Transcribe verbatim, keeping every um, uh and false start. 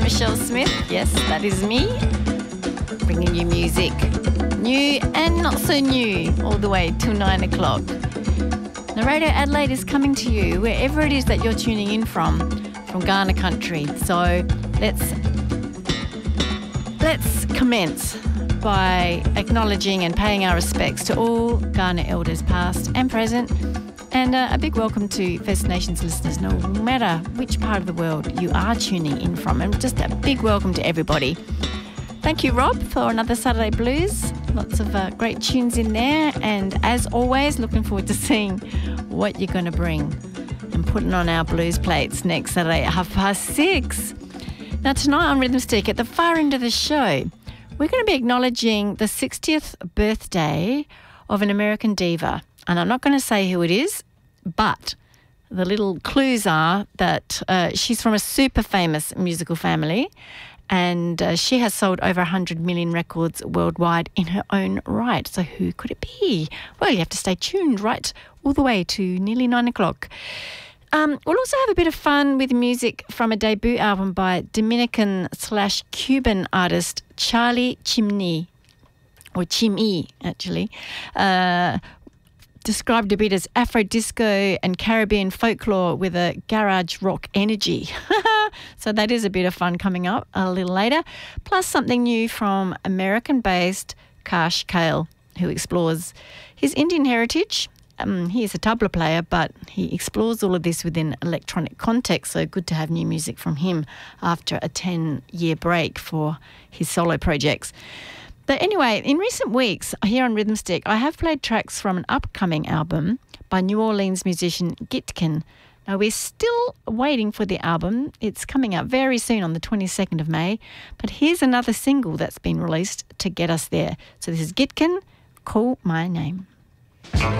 Michelle Smith. Yes, that is me, bringing you music, new and not so new, all the way till nine o'clock. Now, Radio Adelaide is coming to you wherever it is that you're tuning in from, from Kaurna country. So let's let's commence by acknowledging and paying our respects to all Kaurna elders past and present. And uh, a big welcome to First Nations listeners, no matter which part of the world you are tuning in from. And just a big welcome to everybody. Thank you, Rob, for another Saturday Blues. Lots of uh, great tunes in there. And as always, looking forward to seeing what you're going to bring and putting on our blues plates next Saturday at half past six. Now, tonight on Rhythm Stick, at the far end of the show, we're going to be acknowledging the sixtieth birthday of an American diva. And I'm not going to say who it is, but the little clues are that uh, she's from a super famous musical family, and uh, she has sold over one hundred million records worldwide in her own right. So who could it be? Well, you have to stay tuned right all the way to nearly nine o'clock. Um, we'll also have a bit of fun with music from a debut album by Dominican slash Cuban artist Charlie Chimney, or Chimney, actually. Uh, described a bit as Afro disco and Caribbean folklore with a garage rock energy. So that is a bit of fun coming up a little later. Plus something new from American-based Kash Kale, who explores his Indian heritage. Um, he is a tabla player, but he explores all of this within electronic context. So good to have new music from him after a ten-year break for his solo projects. But anyway, in recent weeks here on Rhythm Stick, I have played tracks from an upcoming album by New Orleans musician Gitkin. Now, we're still waiting for the album. It's coming out very soon on the twenty-second of May. But here's another single that's been released to get us there. So this is Gitkin, Call My Name.